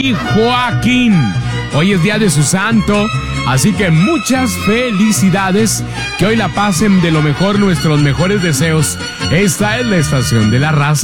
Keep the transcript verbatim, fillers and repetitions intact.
y Joaquín. Hoy es día de su santo, así que muchas felicidades. Que hoy la pasen de lo mejor, nuestros mejores deseos. Esta es la estación de la raza.